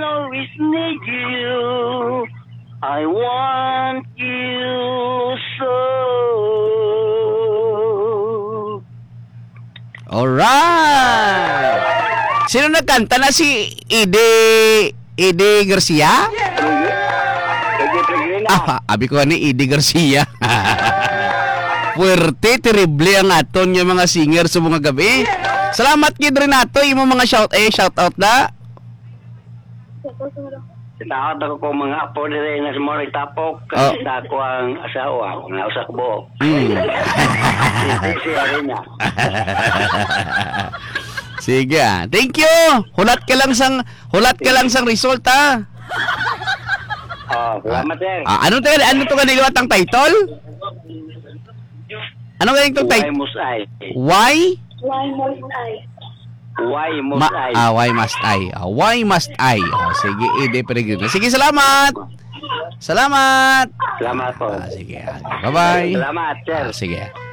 always need you. I want you so. Alright. Sino nagkanta na si Ede Garcia? Abi ko ni Ede Garcia. Puwerte, terrible ang aton yung mga singer sa mga gabi. Salamat kid Renato, imo mga shout out na. Takot ako kung mga apo nila na sumori tapok kasi sa ako ang asawa ko na usak buhok. Siya rin na. Sige thank you. Hulat ka lang sang result ha. Salamat sir. Ano to kaniliwat ang title? Ano galing tong title? Why? Why must I? Why must I? Why must I? Sige, Ede Peregrino. Sige, salamat. Salamat po. Sige. Bye-bye. Salamat, sir. Sige.